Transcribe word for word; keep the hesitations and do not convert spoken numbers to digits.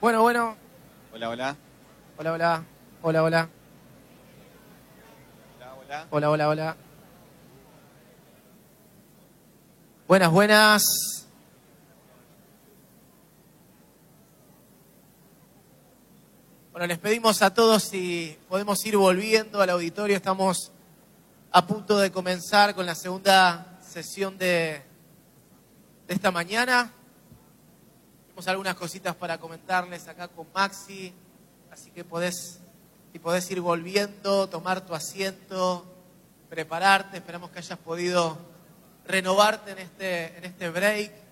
Bueno, bueno. Hola, hola. Hola, hola. Hola, hola. Hola, hola. Hola, hola, hola. Buenas, buenas. Bueno, les pedimos a todos si podemos ir volviendo al auditorio. Estamos a punto de comenzar con la segunda sesión de, de esta mañana. Tenemos algunas cositas para comentarles acá con Maxi, así que podés, si podés ir volviendo, tomar tu asiento, prepararte. Esperamos que hayas podido renovarte en este, en este break.